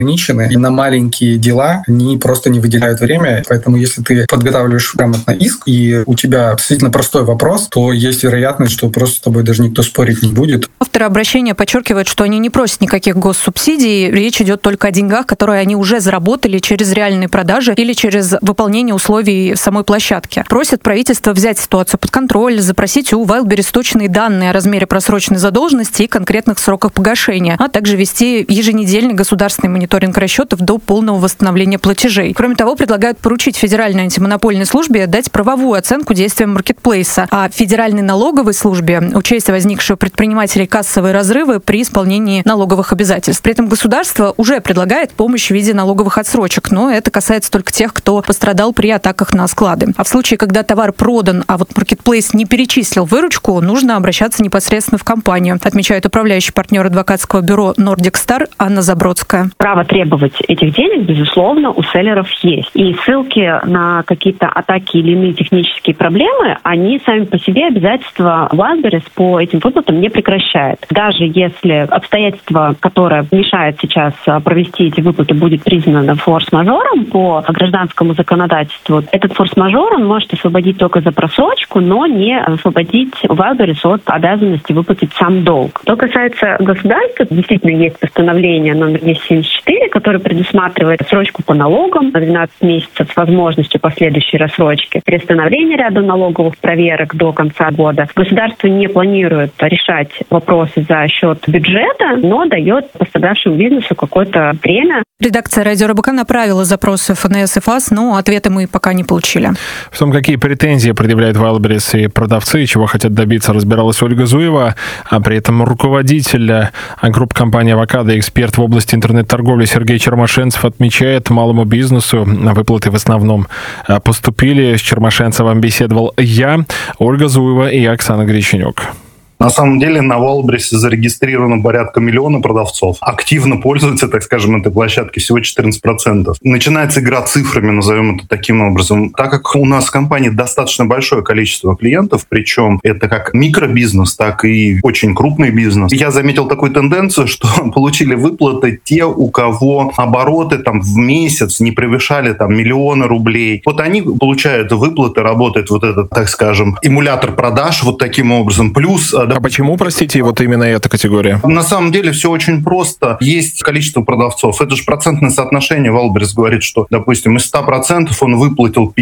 ограничены, и на маленькие дела они просто не выделяют время. Поэтому если ты подготавливаешь грамотно иск, и у тебя действительно простой вопрос, то есть вероятность, что просто с тобой даже никто спорить не будет. Авторы обращения подчеркивают, что они не просят никаких госсубсидий, речь идет только о деньгах, которые они уже заработали через реальные продажи или через выполнение условий самой площадки. Просят правительство взять ситуацию под контроль, запросить у Wildberries точные данные о размере просроченной задолженности и конкретных сроках погашения, а также вести еженедельный государственный мониторинг расчетов до полного восстановления платежей. Кроме того, предлагают поручить Федеральной антимонопольной службе дать правовую оценку действиям маркетплейса, а Федеральной налоговой службе учесть возникшие у предпринимателей кассовые разрывы при исполнении налоговых обязательств. При этом государство уже предлагает помощь в виде налоговых отсрочек, но это касается только тех, кто пострадал при атаках на склады. А в случае, когда товар продан, а вот маркетплейс не перечислил выручку, нужно обращаться непосредственно в компанию, отмечает управляющий партнер адвокатского бюро Nordic Star Анна Забродская. Право требовать этих денег, безусловно, у селлеров есть. И ссылки на какие-то атаки или иные технические проблемы, они сами по себе обязательства Wildberries по этим выплатам не прекращает. Даже если обстоятельство, которое мешает сейчас провести эти выплаты, будет признано форс-мажором по гражданскому законодательству, этот форс-мажор он может освободить только за просрочку, но не освободить Wildberries от обязанности выплатить сам долг. Что касается государства, действительно есть постановление номер 274, которое предусматривает срочку по налогам на 12 месяцев с возможностью последующей рассрочки, приостановление ряда налоговых проверок до конца года. Государство не планирует решать вопросы за счет бюджета, но дает пострадавшему бизнесу какое-то время. Редакция «Радио РБК» направила запросы ФНС и ФАС, но ответы мы пока не получили. В том, какие претензии предъявляют Wildberries и продавцы, чего хотят добиться, разбиралась Ольга Зуева, а при этом руководитель группы компании «Авокадо» и эксперт в области интернет-торговли Сергей Чермашенцев отмечает, малому бизнесу выплаты в основном поступили. С Чермашенцевым беседовал я, Ольга Зуева и Оксана Греченюк. На самом деле на Wildberries зарегистрировано порядка 1 миллиона продавцов. Активно пользуются, так скажем, этой площадкой всего 14%. Начинается игра цифрами, назовем это таким образом. Так как у нас в компании достаточно большое количество клиентов, причем это как микробизнес, так и очень крупный бизнес, я заметил такую тенденцию, что получили выплаты те, у кого обороты там в месяц не превышали там миллионы рублей. Вот они получают выплаты, работает вот этот, так скажем, эмулятор продаж вот таким образом. Плюс А почему, простите, вот именно эта категория? На самом деле все очень просто. Есть количество продавцов. Это же процентное соотношение. Wildberries говорит, что, допустим, из 100% он выплатил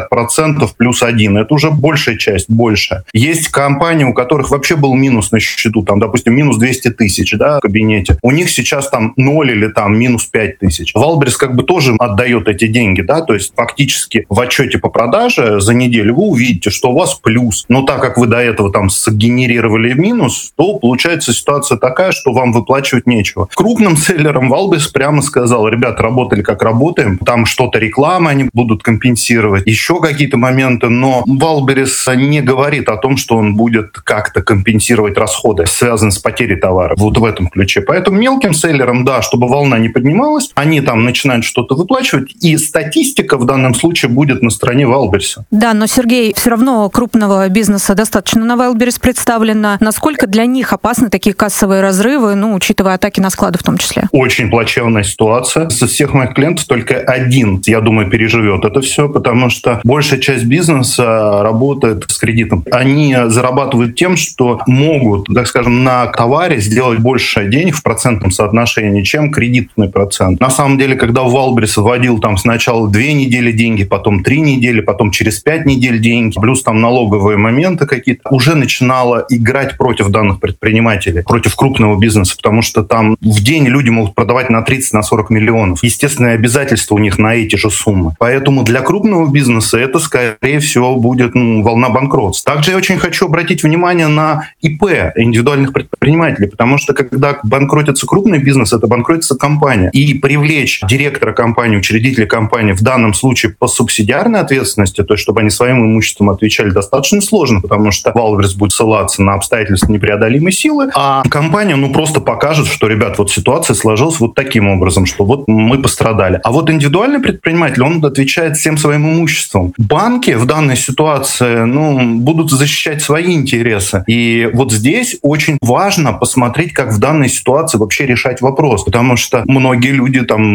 50% плюс 1. Это уже большая часть, больше. Есть компании, у которых вообще был минус на счету, там, допустим, минус 200 тысяч, да, в кабинете. У них сейчас там 0 или там минус 5 тысяч. Wildberries как бы тоже отдает эти деньги, да, то есть фактически в отчете по продаже за неделю вы увидите, что у вас плюс. Но так как вы до этого там сгенерировали минус, то получается ситуация такая, что вам выплачивать нечего. Крупным селлерам Wildberries прямо сказал: ребят, работали как работаем, там что-то реклама они будут компенсировать, еще какие-то моменты, но Wildberries не говорит о том, что он будет как-то компенсировать расходы, связанные с потерей товара. Вот в этом ключе. Поэтому мелким селлерам, да, чтобы волна не поднималась, они там начинают что-то выплачивать, и статистика в данном случае будет на стороне Wildberries. Да, но, Сергей, все равно крупного бизнеса достаточно на Wildberries представлено. Насколько для них опасны такие кассовые разрывы, учитывая атаки на склады в том числе? Очень плачевная ситуация. Со всех моих клиентов только один, я думаю, переживет это все, потому что большая часть бизнеса работает с кредитом. Они зарабатывают тем, что могут, так скажем, на товаре сделать больше денег в процентном соотношении, чем кредитный процент. На самом деле, когда Wildberries вводил там сначала 2 недели деньги, потом 3 недели, потом через 5 недель деньги, плюс там налоговые моменты какие-то, уже начинала играть против данных предпринимателей, против крупного бизнеса, потому что там в день люди могут продавать на 30-40 миллионов. Естественные обязательства у них на эти же суммы. Поэтому для крупного бизнеса это, скорее всего, будет волна банкротств. Также я очень хочу обратить внимание на ИП, индивидуальных предпринимателей, потому что когда банкротится крупный бизнес, это банкротится компания. И привлечь директора компании, учредителя компании в данном случае по субсидиарной ответственности, то есть чтобы они своим имуществом отвечали, достаточно сложно, потому что Wildberries будет ссылаться на обстоятельств непреодолимой силы, а компания, просто покажет, что, ребят, вот ситуация сложилась вот таким образом, что вот мы пострадали. А вот индивидуальный предприниматель, он отвечает всем своим имуществом. Банки в данной ситуации, будут защищать свои интересы. И вот здесь очень важно посмотреть, как в данной ситуации вообще решать вопрос, потому что многие люди там